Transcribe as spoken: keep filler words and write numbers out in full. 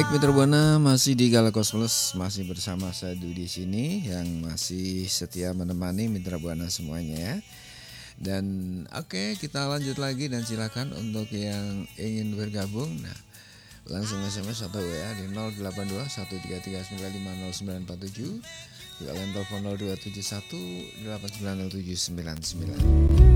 Baik Mitra Buana, masih di Galakos Plus, masih bersama saya Dudi di sini yang masih setia menemani Mitra Buana semuanya ya. Dan oke, kita lanjut lagi dan silakan untuk yang ingin bergabung. Nah, langsung S M S atau W A di nol delapan dua satu tiga tiga sembilan lima nol sembilan empat tujuh. Juga lain telepon nol dua tujuh satu delapan sembilan nol tujuh sembilan sembilan.